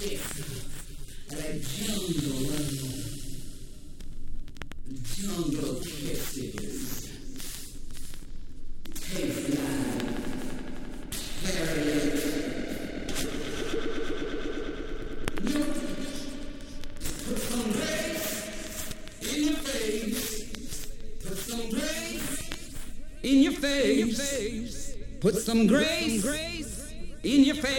Jungle kisses. Taste like carrot. Put some grace in your face. Put some grace in your face. Put some grace in your face.